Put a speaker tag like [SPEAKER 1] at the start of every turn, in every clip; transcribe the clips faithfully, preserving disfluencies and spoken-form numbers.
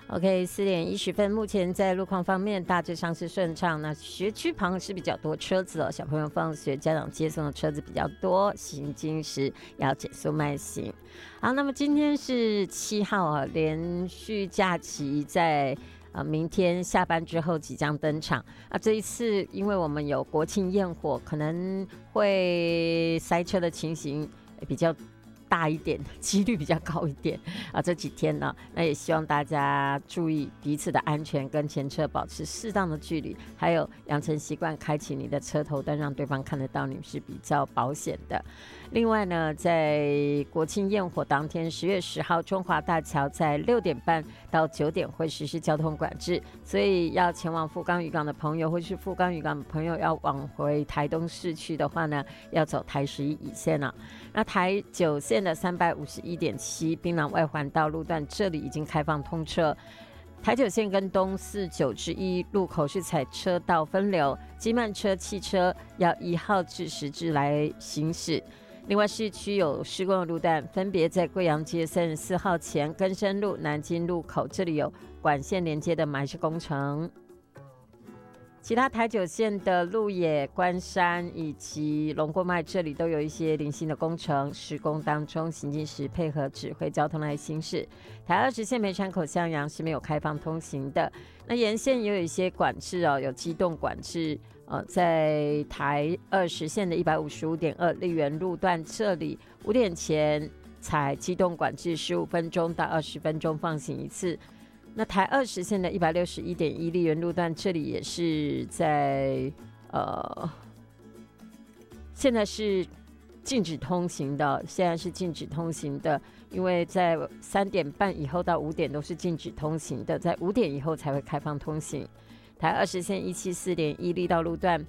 [SPEAKER 1] OK， 四点一十分，目前在路况方面大致上是顺畅。那学区旁是比较多车子哦，小朋友放学、家长接送的车子比较多，行经时要减速慢行。好，那么今天是七号啊，连续假期在呃明天下班之后即将登场啊。这一次因为我们有国庆焰火，可能会塞车的情形比较大一点，几率比较高一点啊。这几天呢，那也希望大家注意彼此的安全，跟前车保持适当的距离，还有养成习惯，开启你的车头灯，让对方看得到你是比较保险的。另外呢，在国庆焰火当天，十月十号，中华大桥在六点半到九点会实施交通管制，所以要前往富冈渔港的朋友，或是富冈渔港的朋友要往回台东市区的话呢，要走台十一乙线啊。那台九线的三百五十一点七槟榔外环道路段，这里已经开放通车。台九线跟东四九之一路口是采车道分流，机慢车、汽车要一号至十至来行驶。另外，市区有施工的路段，分别在贵阳街三十四号前、根深路、南京路口，这里有管线连接的埋设工程。其他台九线的鹿野、关山以及龙过脉，这里都有一些零星的工程施工当中，行进时配合指挥交通来行驶。台二十线梅山口向阳是没有开放通行的。那沿线也有一些管制哦，有机动管制。呃，在台二十线的一百五十五点二丽园路段，这里五点前采机动管制，十五分钟到二十分钟放行一次。那台二十线的一百六十一点一丽园路段，这里也是在呃，现在是禁止通行的，现在是禁止通行的，因为在三点半以后到五点都是禁止通行的，在五点以后才会开放通行。台二十线一七四点一力道路段，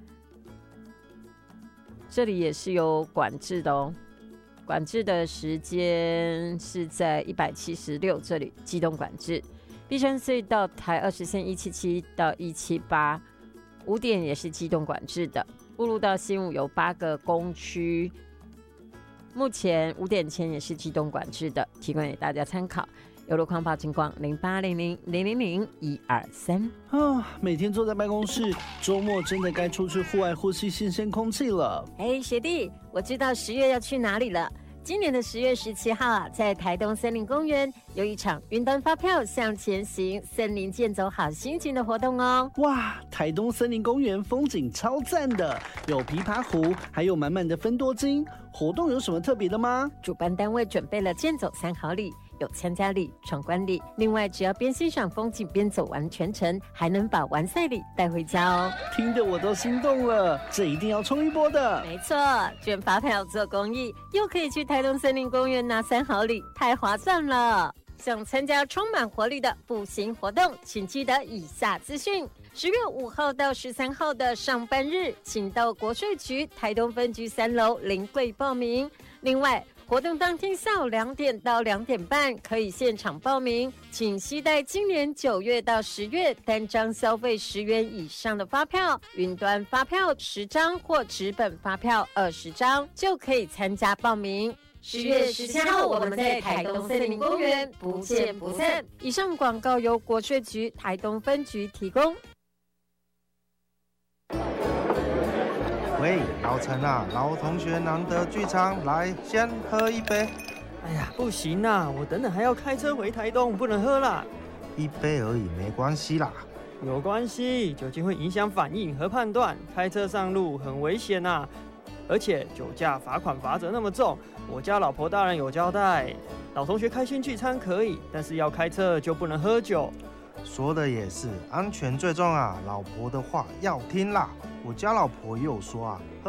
[SPEAKER 1] 这里也是有管制的哦。管制的时间是在一百七十六，这里机动管制。碧山隧道台二十线一七七到一七八，五点也是机动管制的。步路到新武有八个工区，目前五点前也是机动管制的，提供给大家参考。有路况报情况零八零零零零零一二三
[SPEAKER 2] 啊，每天坐在办公室，周末真的该出去户外呼吸新鲜空气了。
[SPEAKER 1] 哎，学弟，我知道十月要去哪里了。今年的十月十七号啊，在台东森林公园有一场云端发票向前行，森林健走好心情的活动哦。
[SPEAKER 2] 哇，台东森林公园风景超赞的，有琵琶湖，还有满满的芬多精。活动有什么特别的吗？
[SPEAKER 1] 主办单位准备了健走三好礼，有参加礼、闯关礼，另外只要边欣赏风景边走完全程，还能把完赛礼带回家哦。
[SPEAKER 2] 听得我都心动了，这一定要冲一波的。
[SPEAKER 1] 没错，捐发票做公益，又可以去台东森林公园拿三好礼，太划算了。想参加充满活力的步行活动，请记得以下资讯。十月五号到十三号的上班日，请到国税局台东分局三楼临柜报名。另外，活动当天下午两点到两点半可以现场报名，请携带今年九月到十月单张消费十元以上的发票、云端发票十张或纸本发票二十张，就可以参加报名。十月十七号，我们在台东森林公园不见不散。以上广告由国税局台东分局提供。
[SPEAKER 3] 喂，老陈啊，老同学难得聚餐，来先喝一杯。
[SPEAKER 4] 哎呀，不行啊，我等等还要开车回台东，不能喝啦。
[SPEAKER 3] 一杯而已，没关系啦。
[SPEAKER 4] 有关系，酒精会影响反应和判断，开车上路很危险啊。而且酒驾罚款罚则那么重，我家老婆大人有交代，老同学开心聚餐可以，但是要开车就不能喝酒。
[SPEAKER 3] 说的也是，安全最重啊，老婆的话要听啦。我家老婆也有说啊，喝